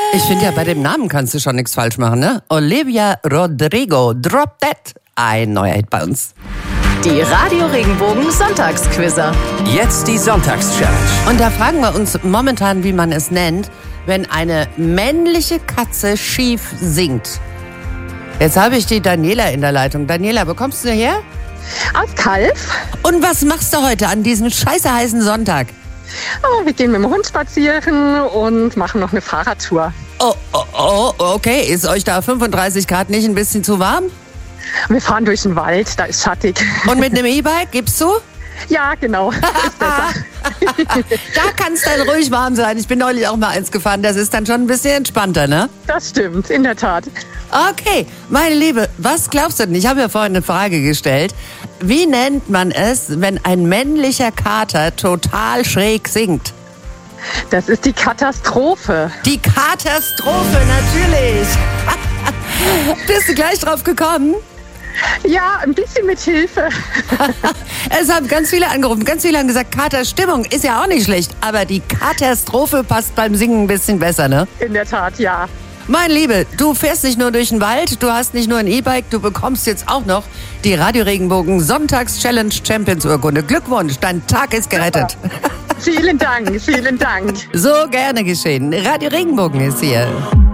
Ich finde ja, bei dem Namen kannst du schon nichts falsch machen, ne? Olivia Rodrigo, Drop That. Ein neuer Hit bei uns. Die Radio Regenbogen Sonntagsquizzer. Jetzt die Sonntagschallenge. Und da fragen wir uns momentan, wie man es nennt, wenn eine männliche Katze schief singt. Jetzt habe ich die Daniela in der Leitung. Daniela, wo kommst du her? Aus Kalf. Und was machst du heute an diesem scheiße heißen Sonntag? Oh, wir gehen mit dem Hund spazieren und machen noch eine Fahrradtour. Oh, okay. Ist euch da 35 Grad nicht ein bisschen zu warm? Wir fahren durch den Wald, da ist schattig. Und mit einem E-Bike gibst du? Ja, genau. Ist besser. Da kann es dann ruhig warm sein. Ich bin neulich auch mal eins gefahren. Das ist dann schon ein bisschen entspannter, ne? Das stimmt, in der Tat. Okay, meine Liebe, was glaubst du denn? Ich habe ja vorhin eine Frage gestellt. Wie nennt man es, wenn ein männlicher Kater total schräg singt? Das ist die Katastrophe. Die Katastrophe, natürlich. Bist du gleich drauf gekommen? Ja, ein bisschen mit Hilfe. Es haben ganz viele angerufen, ganz viele haben gesagt, Katerstimmung ist ja auch nicht schlecht, aber die Katastrophe passt beim Singen ein bisschen besser, ne? In der Tat, ja. Mein Liebe, du fährst nicht nur durch den Wald, du hast nicht nur ein E-Bike, du bekommst jetzt auch noch die Radio Regenbogen Sonntags-Challenge Champions Urkunde. Glückwunsch, dein Tag ist gerettet. Vielen Dank, vielen Dank. So gerne geschehen. Radio Regenbogen ist hier.